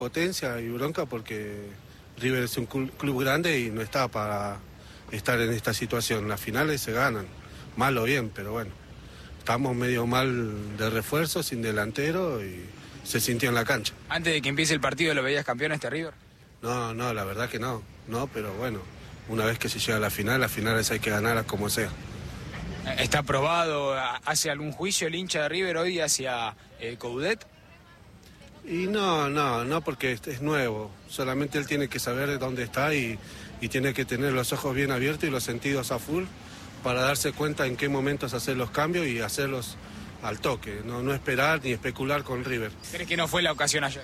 Potencia y bronca porque River es un club grande y no está para estar en esta situación. Las finales se ganan, mal o bien, pero bueno, estamos medio mal de refuerzo, sin delantero y se sintió en la cancha. ¿Antes de que empiece el partido lo veías campeón este River? No, la verdad que no, pero bueno, una vez que se llega a la final, las finales hay que ganarlas como sea. ¿Está aprobado? ¿Hace algún juicio el hincha de River hoy hacia Coudet? Y no, porque es nuevo. Solamente él tiene que saber dónde está y tiene que tener los ojos bien abiertos y los sentidos a full para darse cuenta en qué momentos hacer los cambios y hacerlos al toque. No esperar ni especular con River. ¿Crees que no fue la ocasión ayer?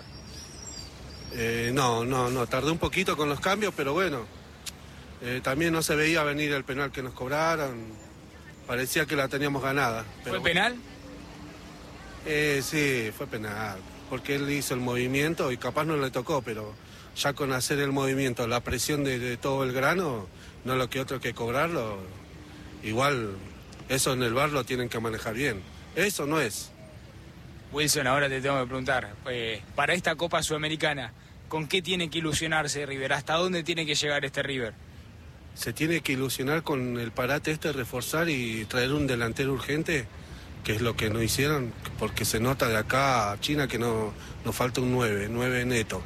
No, tardé un poquito con los cambios, pero bueno, también no se veía venir el penal que nos cobraron. Parecía que la teníamos ganada. Pero ¿Fue penal? Sí, fue penal. Porque él hizo el movimiento y capaz no le tocó, pero ya con hacer el movimiento, la presión de todo el grano, no lo que otro que cobrarlo, igual eso en el VAR lo tienen que manejar bien. Eso no es. Wilson, ahora te tengo que preguntar, para esta Copa Sudamericana, ¿con qué tiene que ilusionarse River? ¿Hasta dónde tiene que llegar este River? Se tiene que ilusionar con el parate reforzar y traer un delantero urgente, que es lo que no hicieron, porque se nota de acá a China que nos falta un 9 neto.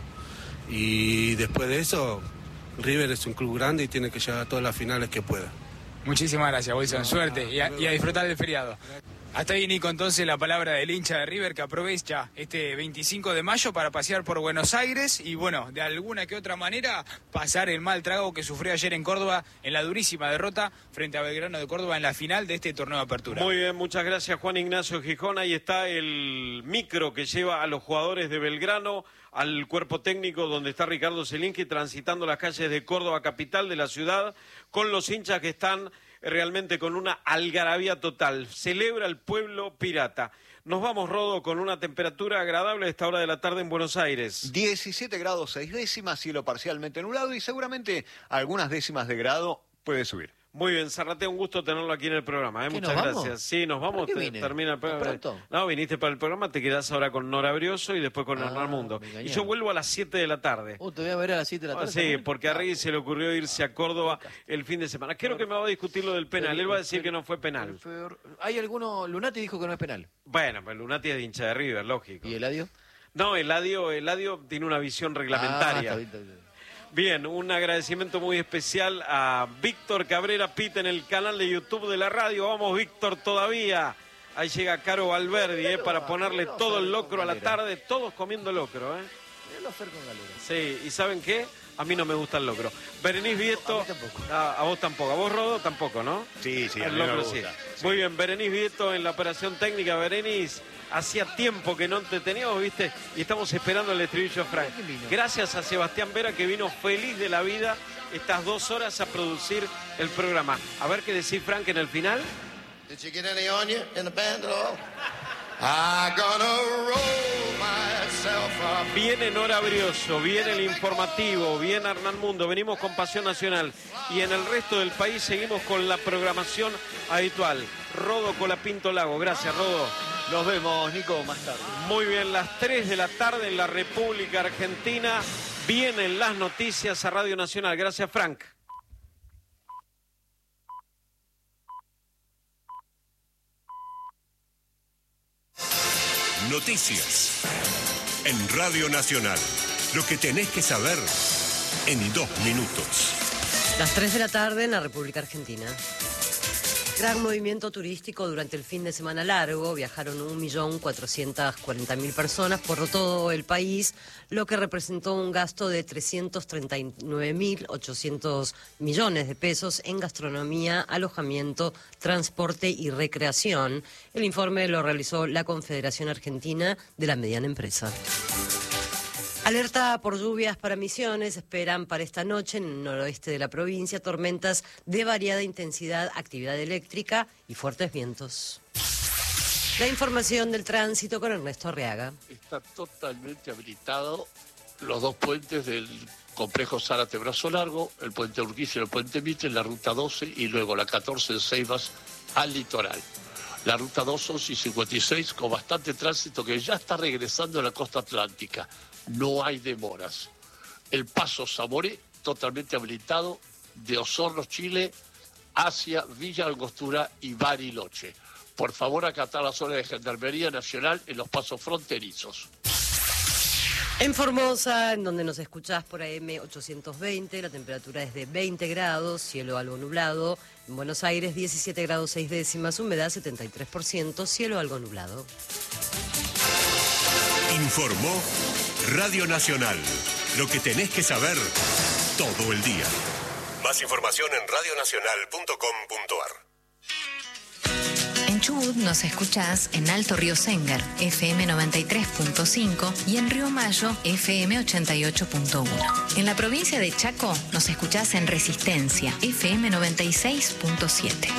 Y después de eso, River es un club grande y tiene que llegar a todas las finales que pueda. Muchísimas gracias, Wilson. Suerte y a disfrutar del feriado. Hasta ahí, Nico, entonces la palabra del hincha de River que aprovecha este 25 de mayo para pasear por Buenos Aires y, bueno, de alguna que otra manera pasar el mal trago que sufrió ayer en Córdoba en la durísima derrota frente a Belgrano de Córdoba en la final de este torneo de apertura. Muy bien, muchas gracias, Juan Ignacio Gijón. Ahí está el micro que lleva a los jugadores de Belgrano al cuerpo técnico donde está Ricardo Zielinski transitando las calles de Córdoba, capital de la ciudad, con los hinchas que están realmente con una algarabía total. Celebra el pueblo pirata. Nos vamos, Rodo, con una temperatura agradable a esta hora de la tarde en Buenos Aires. 17 grados 6 décimas, cielo parcialmente nublado y seguramente algunas décimas de grado puede subir. Muy bien, Zarratea, un gusto tenerlo aquí en el programa. Muchas gracias. Sí, nos vamos. Termina el programa. No, viniste para el programa, te quedás ahora con Nora Brioso y después con Hernán Mundo. Y yo vuelvo a las 7 de la tarde. Te voy a ver a las 7 de la tarde. Sí, porque a Reyes se le ocurrió irse a Córdoba el fin de semana. Creo que me va a discutir lo del penal. Él va a decir que no fue penal. ¿Hay alguno? Lunati dijo que no es penal. Bueno, pues Lunati es de hincha de River, lógico. ¿Y Eladio? No, Eladio tiene una visión reglamentaria. Está bien. Bien, un agradecimiento muy especial a Víctor Cabrera Pita en el canal de YouTube de la radio. Vamos, Víctor, todavía. Ahí llega Caro Valverdi para ponerle todo el locro a la tarde. Todos comiendo locro, Sí, ¿y saben qué? A mí no me gusta el locro. Berenice Vieto. A vos tampoco. A vos, Rodo, tampoco, ¿no? Sí, el locro sí. Muy bien, Berenice Vieto en la operación técnica. Berenice, hacía tiempo que no te teníamos, ¿viste? Y estamos esperando el estribillo, Frank. Gracias a Sebastián Vera, que vino feliz de la vida estas 2 horas a producir el programa. A ver qué decís, Frank, en el final. Did you get any on you in the band at all? I'm gonna roll myself up. Viene Nora Brioso, viene el informativo, viene Hernán Mundo, venimos con Pasión Nacional y en el resto del país seguimos con la programación habitual. Rodo Colapinto Lago, gracias, Rodo. Nos vemos, Nico, más tarde. Muy bien, las 3 de la tarde en la República Argentina vienen las noticias a Radio Nacional. Gracias, Frank. Noticias en Radio Nacional. Lo que tenés que saber en 2 minutos. Las 3 de la tarde en la República Argentina. Gran movimiento turístico durante el fin de semana largo. Viajaron 1.440.000 personas por todo el país, lo que representó un gasto de 339.800 millones de pesos en gastronomía, alojamiento, transporte y recreación. El informe lo realizó la Confederación Argentina de la Mediana Empresa. Alerta por lluvias para Misiones. Esperan para esta noche en el noroeste de la provincia tormentas de variada intensidad, actividad eléctrica y fuertes vientos. La información del tránsito con Ernesto Arriaga. Está totalmente habilitado los 2 puentes del complejo Zárate Brazo Largo, el puente Urquiza y el puente Mitre, la ruta 12 y luego la 14 de Ceibas al litoral. La ruta 2, 11 y 56 con bastante tránsito que ya está regresando a la costa atlántica. no hay demoras. El paso Zamoré, totalmente habilitado, de Osorno, Chile, hacia Villa Angostura y Bariloche. Por favor, acatar las órdenes de Gendarmería Nacional en los pasos fronterizos. En Formosa, en donde nos escuchás por AM 820, la temperatura es de 20 grados, cielo algo nublado. En Buenos Aires, 17 grados 6 décimas, humedad 73%, cielo algo nublado. Informó Radio Nacional. Lo que tenés que saber todo el día. Más información en radionacional.com.ar. En Chubut nos escuchás en Alto Río Sengar, FM 93.5 y en Río Mayo, FM 88.1. En la provincia de Chaco nos escuchás en Resistencia, FM 96.7.